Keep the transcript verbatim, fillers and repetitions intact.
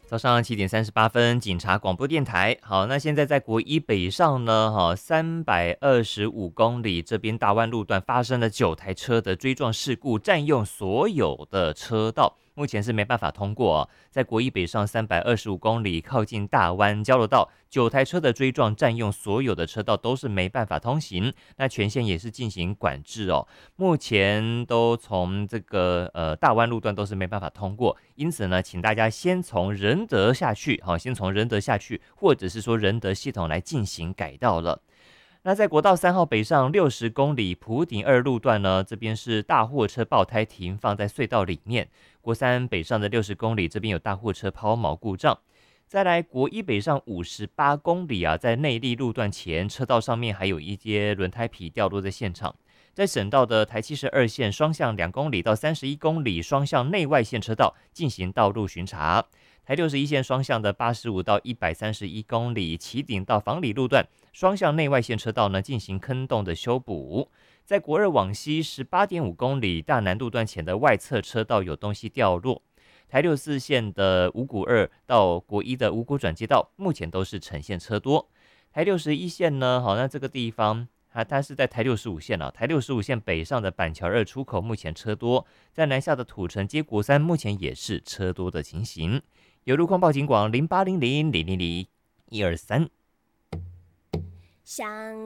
早上七点三十八分，警察广播电台。好，那现在在国一北上呢，哈，三百二十五公里这边大弯路段发生了九台车的追撞事故，占用所有的车道，目前是没办法通过哦。在国一北上三百二十五公里，靠近大湾交流道，九台车的追撞占用所有的车道，都是没办法通行。那全线也是进行管制哦。目前都从这个呃大湾路段都是没办法通过，因此呢，请大家先从仁德下去，好，先从仁德下去，或者是说仁德系统来进行改道了。那在国道三号北上六十公里埔顶二路段呢，这边是大货车爆胎停放在隧道里面。国三北上的六十公里，这边有大货车抛锚故障。再来国一北上五十八公里啊，在内坜路段前车道上面还有一些轮胎皮掉落在现场。在省道的台七十二线双向两公里到三十一公里双向内外线车道进行道路巡查。台六十一线双向的八十五到一百三十一公里旗顶到房里路段双向内外线车道呢进行坑洞的修补。在国二往西十八点五公里大南路段前的外侧车道有东西掉落。台六四线的五股二到国一的五股转接道目前都是呈现车多。台六十一线呢，好，那这个地方啊，它是在台六十五线啊，台六十五线北上的板桥二出口目前车多，在南下的土城接国三目前也是车多的情形。有路况报警广零八零零零零零一二三。 想